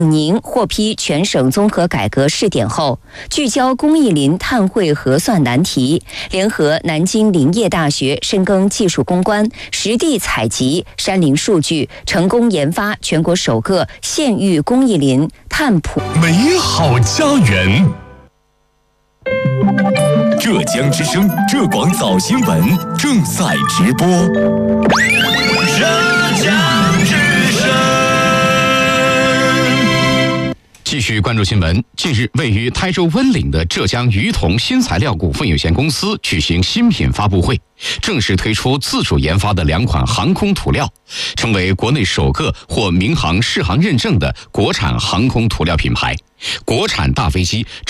宁获批全省综合改革试点后，聚焦公益林碳汇核算难题，联合南京林业大学深耕技术攻关，实地采集山林数据，成功研发全国首个县域公益林碳普。 美好家园。浙江之声浙广早新闻正在直播。浙江之声。 继续关注新闻。近日，位于台州温岭的浙江鱼铜新材料股份有限公司举行新品发布会，正式推出自主研发的2款航空涂料，成为国内首个获民航适航认证的国产航空涂料品牌。国产大飞机